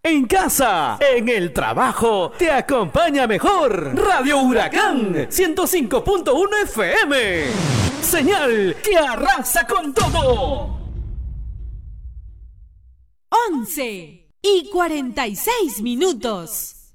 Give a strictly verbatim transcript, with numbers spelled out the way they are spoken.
En casa, en el trabajo, te acompaña mejor. Radio Huracán ciento cinco punto uno F M. Señal que arrasa con todo. once y cuarenta y seis minutos.